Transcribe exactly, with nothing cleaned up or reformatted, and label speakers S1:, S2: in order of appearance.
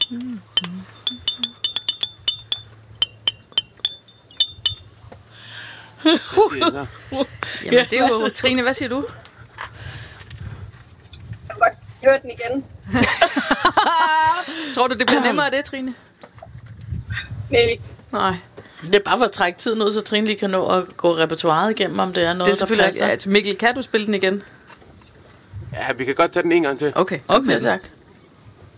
S1: Uh. Jamen, det er jo...
S2: Trine, hvad siger du?
S3: Jeg kan godt høre den igen.
S2: Tror du, det bliver nemmere af det, Trine?
S3: Nej.
S2: Nej.
S1: Det er bare for at trække tiden ud, så Trine lige kan nå at gå repertoireet igennem, om det er noget,
S2: Det er selvfølgelig
S1: der passer.
S2: altså, Mikkel, kan du spille den igen?
S4: Ja, vi kan godt tage den en gang til.
S2: Okay,
S1: Okay, tak.